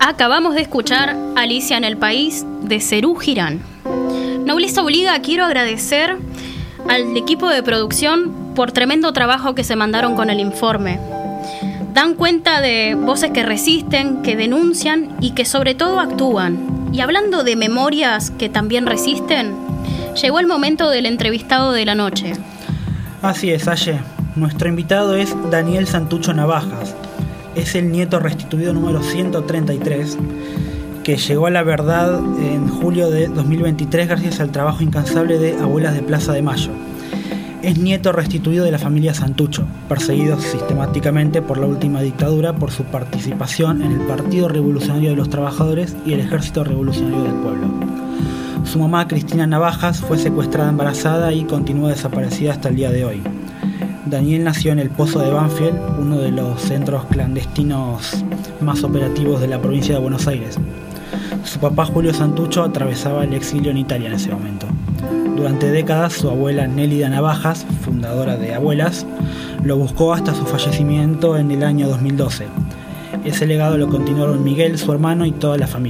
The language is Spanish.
Acabamos de escuchar Alicia en el País de Serú Girán. Nobleza Obliga, quiero agradecer al equipo de producción por tremendo trabajo que se mandaron con el informe. Dan cuenta de voces que resisten, que denuncian y que sobre todo actúan. Y hablando de memorias que también resisten, llegó el momento del entrevistado de la noche. Así es, Aye. Nuestro invitado es Daniel Santucho Navajas. Es el nieto restituido número 133, que llegó a la verdad en julio de 2023 gracias al trabajo incansable de Abuelas de Plaza de Mayo. Es nieto restituido de la familia Santucho, perseguidos sistemáticamente por la última dictadura por su participación en el Partido Revolucionario de los Trabajadores y el Ejército Revolucionario del Pueblo. Su mamá, Cristina Navajas, fue secuestrada embarazada y continúa desaparecida hasta el día de hoy. Daniel nació en el Pozo de Banfield, uno de los centros clandestinos más operativos de la provincia de Buenos Aires. Su papá, Julio Santucho, atravesaba el exilio en Italia en ese momento. Durante décadas, su abuela Nélida Navajas, fundadora de Abuelas, lo buscó hasta su fallecimiento en el año 2012. Ese legado lo continuaron Miguel, su hermano, y toda la familia.